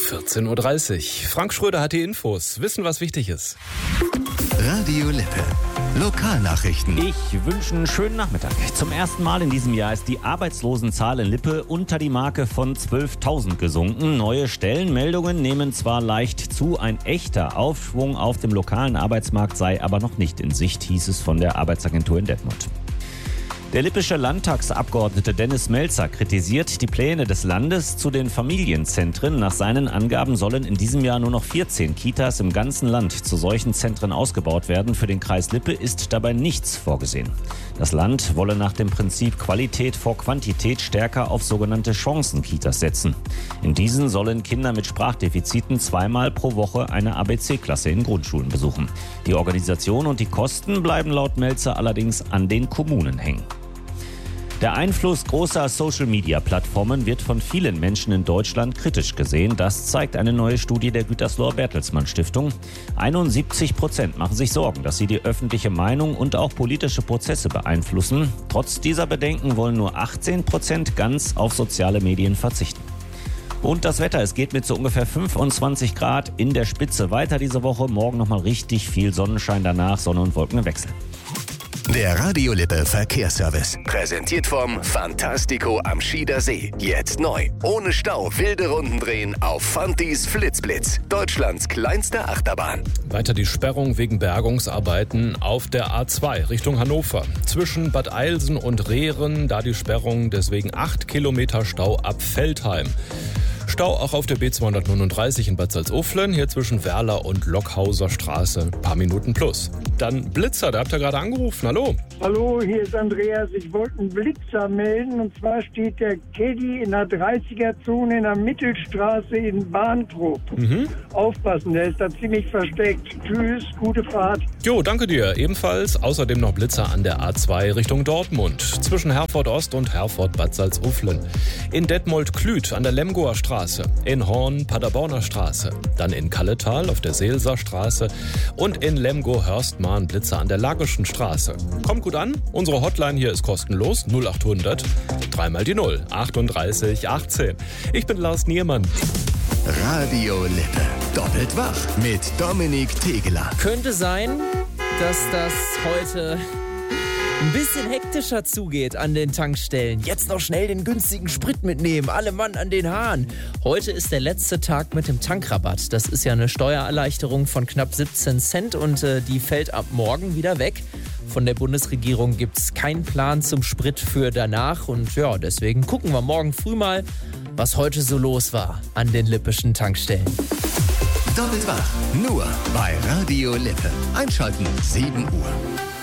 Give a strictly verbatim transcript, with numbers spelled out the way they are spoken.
vierzehn Uhr dreißig. Frank Schröder hat die Infos. Wissen, was wichtig ist. Radio Lippe. Lokalnachrichten. Ich wünsche einen schönen Nachmittag. Zum ersten Mal in diesem Jahr ist die Arbeitslosenzahl in Lippe unter die Marke von zwölftausend gesunken. Neue Stellenmeldungen nehmen zwar leicht zu, ein echter Aufschwung auf dem lokalen Arbeitsmarkt sei aber noch nicht in Sicht, hieß es von der Arbeitsagentur in Detmold. Der lippische Landtagsabgeordnete Dennis Melzer kritisiert die Pläne des Landes zu den Familienzentren. Nach seinen Angaben sollen in diesem Jahr nur noch vierzehn Kitas im ganzen Land zu solchen Zentren ausgebaut werden. Für den Kreis Lippe ist dabei nichts vorgesehen. Das Land wolle nach dem Prinzip Qualität vor Quantität stärker auf sogenannte Chancen-Kitas setzen. In diesen sollen Kinder mit Sprachdefiziten zweimal pro Woche eine A B C-Klasse in Grundschulen besuchen. Die Organisation und die Kosten bleiben laut Melzer allerdings an den Kommunen hängen. Der Einfluss großer Social-Media-Plattformen wird von vielen Menschen in Deutschland kritisch gesehen. Das zeigt eine neue Studie der Gütersloher Bertelsmann Stiftung. einundsiebzig Prozent machen sich Sorgen, dass sie die öffentliche Meinung und auch politische Prozesse beeinflussen. Trotz dieser Bedenken wollen nur achtzehn Prozent ganz auf soziale Medien verzichten. Und das Wetter, es geht mit so ungefähr fünfundzwanzig Grad in der Spitze weiter diese Woche. Morgen nochmal richtig viel Sonnenschein, danach Sonne und Wolken im Wechsel. Der Radio Lippe Verkehrsservice. Präsentiert vom Fantastico am Schieder See. Jetzt neu. Ohne Stau wilde Runden drehen auf Fantis Flitzblitz. Deutschlands kleinste Achterbahn. Weiter die Sperrung wegen Bergungsarbeiten auf der A zwei Richtung Hannover. Zwischen Bad Eilsen und Rehren, da die Sperrung, deswegen acht Kilometer Stau ab Veltheim. Stau auch auf der B zweihundertneununddreißig in Bad Salzuflen, hier zwischen Werler und Lockhauser Straße, ein paar Minuten plus. Dann Blitzer, da habt ihr gerade angerufen, hallo. Hallo, hier ist Andreas, ich wollte einen Blitzer melden und zwar steht der Caddy in der dreißiger-Zone in der Mittelstraße in Bahntrupp. Mhm. Aufpassen, der ist da ziemlich versteckt. Tschüss, gute Fahrt. Jo, danke dir, ebenfalls. Außerdem noch Blitzer an der A zwei Richtung Dortmund, zwischen Herford Ost und Herford Bad Salzuflen. In Detmold-Klüth an der Lemgoer Straße, in Horn Paderborner Straße, dann in Kalletal auf der Seelser Straße und in Lemgo-Hörstmahn Blitzer an der Lagerschen Straße. Kommt gut an, unsere Hotline hier ist kostenlos, null acht hundert, dreimal die null, achtunddreißig achtzehn. Ich bin Lars Niermann. Radio Lippe. Doppelt wach mit Dominik Tegeler. Könnte sein, dass das heute ein bisschen hektischer zugeht an den Tankstellen. Jetzt noch schnell den günstigen Sprit mitnehmen. Alle Mann an den Haaren. Heute ist der letzte Tag mit dem Tankrabatt. Das ist ja eine Steuererleichterung von knapp siebzehn Cent und äh, die fällt ab morgen wieder weg. Von der Bundesregierung gibt es keinen Plan zum Sprit für danach. Und ja, deswegen gucken wir morgen früh mal, was heute so los war an den lippischen Tankstellen. Doppelt wach. Nur bei Radio Lippe. Einschalten sieben Uhr.